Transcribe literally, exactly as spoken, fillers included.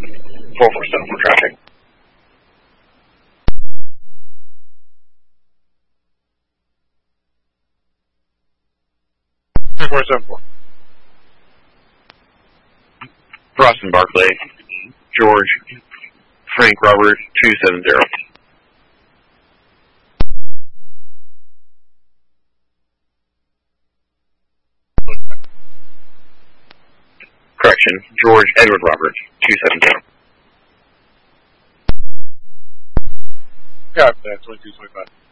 four four seven for traffic. four seven four. Frost and Barclay, George, Frank Robert, two seven zero. Correction, George Edward Robert, two seven zero. Yeah, that's twenty-two twenty-five.